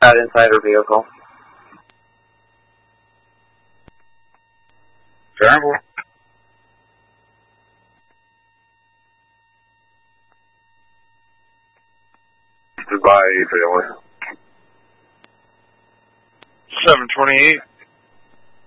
Not inside her vehicle. Travel. Goodbye, Taylor. 728.